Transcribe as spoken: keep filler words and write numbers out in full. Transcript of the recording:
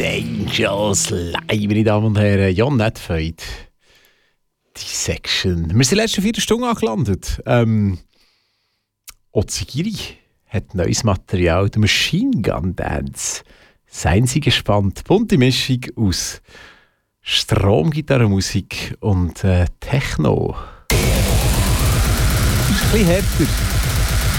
Angels live, meine Damen und Herren. Jon Netfeud. Dissection. Wir sind in den letzten vier Stunden angelandet. Ähm, Ozigiri hat neues Material, der Machine Gun Dance. Seien Sie gespannt. Bunte Mischung aus Stromgitarrenmusik und äh, Techno. Das ist ein bisschen härter.